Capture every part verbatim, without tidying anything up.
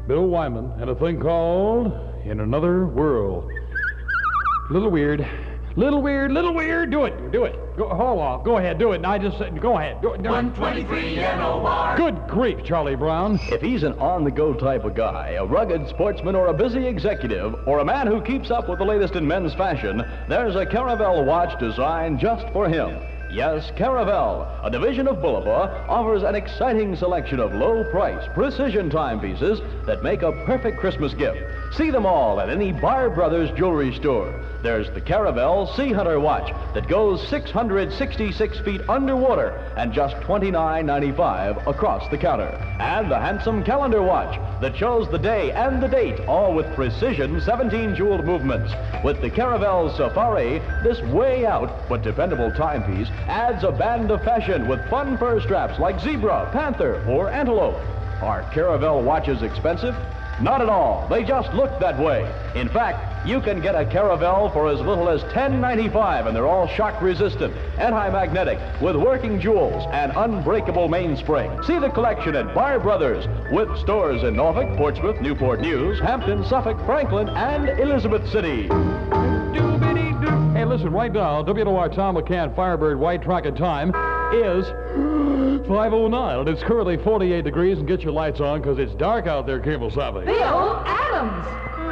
Bill Wyman and a thing called In Another World. Little weird. Little weird, little weird. Do it, do it. Go, hold on. Go ahead, do it. And I just said, go ahead. Do it. Do it. one twenty-three N O R. Good grief, Charlie Brown. If he's an on-the-go type of guy, a rugged sportsman, or a busy executive, or a man who keeps up with the latest in men's fashion, there's a Caravel watch designed just for him. Yes, Caravel, a division of Bulova, offers an exciting selection of low-price, precision timepieces that make a perfect Christmas gift. See them all at any Bar Brothers jewelry store. There's the Caravel Sea Hunter watch that goes six hundred sixty-six feet underwater and just twenty-nine ninety-five across the counter. And the handsome calendar watch that shows the day and the date, all with precision seventeen jeweled movements. With the Caravel Safari, this way out but dependable timepiece adds a band of fashion with fun fur straps like zebra, panther, or antelope. Are Caravel watches expensive? Not at all. They just look that way. In fact, you can get a Caravel for as little as ten ninety-five, and they're all shock resistant, anti-magnetic, with working jewels and unbreakable mainspring. See the collection at Bar Brothers, with stores in Norfolk, Portsmouth, Newport News, Hampton, Suffolk, Franklin, and Elizabeth City. Hey, listen, right now, W N O R Tom McCann Firebird White Track and time is five oh nine, and it's currently forty-eight degrees, and get your lights on, because it's dark out there, Kemosabe. Bill Adams!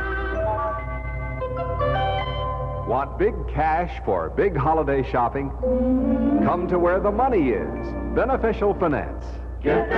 Want big cash for big holiday shopping? Come to where the money is. Beneficial Finance. Get